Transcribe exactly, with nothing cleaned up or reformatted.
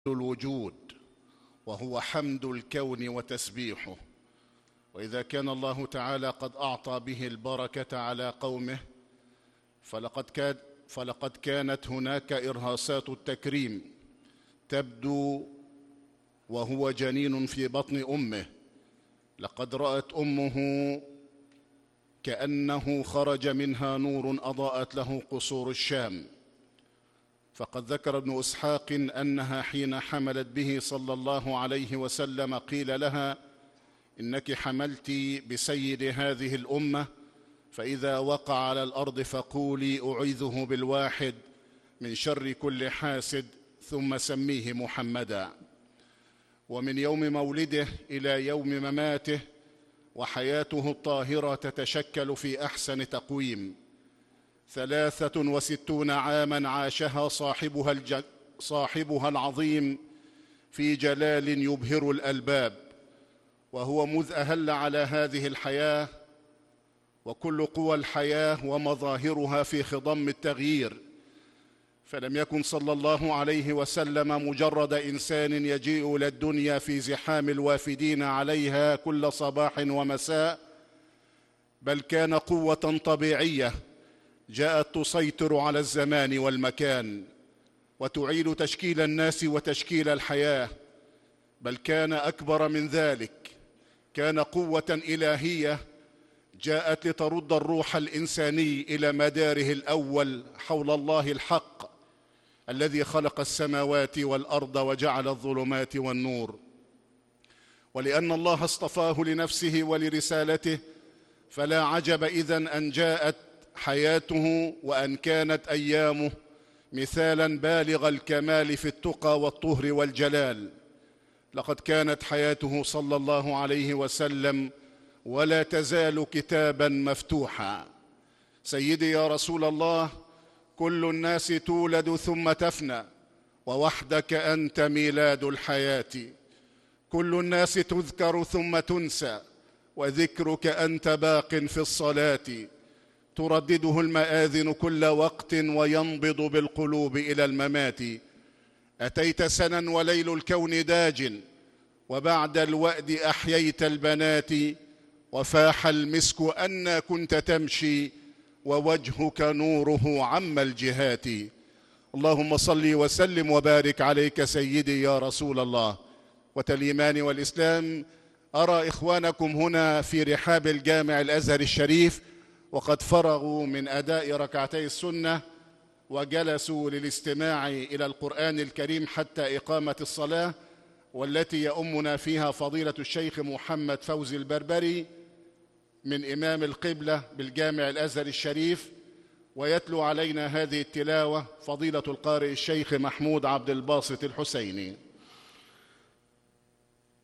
الوجود، وهو حمد الكون وتسبيحه. وإذا كان الله تعالى قد أعطى به البركة على قومه فلقد, كان فلقد كانت هناك إرهاصات التكريم تبدو وهو جنين في بطن أمه. لقد رأت أمه كأنه خرج منها نور أضاءت له قصور الشام. فقد ذكر ابن إسحاق أنها حين حملت به صلى الله عليه وسلم قيل لها: إنك حملت بسيد هذه الأمة، فإذا وقع على الأرض فقولي أعيذه بالواحد من شر كل حاسد ثم سميه محمدا. ومن يوم مولده إلى يوم مماته وحياته الطاهرة تتشكل في أحسن تقويم. ثلاثة وستون عاما عاشها صاحبها, الج... صاحبها العظيم في جلال يبهر الألباب، وهو مذ أهل على هذه الحياة وكل قوى الحياة ومظاهرها في خضم التغيير. فلم يكن صلى الله عليه وسلم مجرد إنسان يجيء إلى الدنيا في زحام الوافدين عليها كل صباح ومساء، بل كان قوة طبيعية جاءت تسيطر على الزمان والمكان وتعيد تشكيل الناس وتشكيل الحياة. بل كان أكبر من ذلك، كان قوة إلهية جاءت لترد الروح الإنساني إلى مداره الأول حول الله الحق الذي خلق السماوات والأرض وجعل الظلمات والنور. ولأن الله اصطفاه لنفسه ولرسالته فلا عجب إذن أن جاءت حياته وأن كانت أيامه مثالا بالغ الكمال في التقى والطهر والجلال. لقد كانت حياته صلى الله عليه وسلم ولا تزال كتابا مفتوحا. سيدي يا رسول الله، كل الناس تولد ثم تفنى، ووحدك أنت ميلاد الحياة. كل الناس تذكر ثم تنسى، وذكرك أنت باق في الصلاة. تردده المآذن كل وقت وينبض بالقلوب إلى الممات. أتيت سنا وليل الكون داج، وبعد الوأد أحييت البنات. وفاح المسك أن كنت تمشي، ووجهك نوره عم الجهات. اللهم صل وسلم وبارك عليك سيدي يا رسول الله. وتالإيمان والإسلام، أرى إخوانكم هنا في رحاب الجامع الأزهر الشريف وقد فرغوا من أداء ركعتي السنة وجلسوا للاستماع إلى القرآن الكريم حتى إقامة الصلاة، والتي يؤمنا فيها فضيلة الشيخ محمد فوزي البربري من إمام القبلة بالجامع الأزهر الشريف. ويتلو علينا هذه التلاوة فضيلة القارئ الشيخ محمود عبد الباسط الحسيني.